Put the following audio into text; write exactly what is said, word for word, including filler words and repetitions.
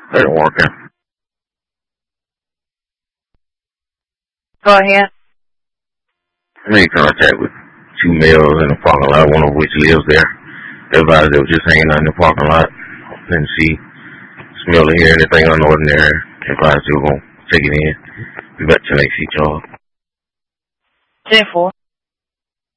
That don't work out. Go ahead. I made contact with two males in the parking lot, one of which lives there. Everybody that was just hanging out in the parking lot. Didn't see, smell or hear anything unordinary. Everybody still gonna take it in. Be back till next each other. ten four.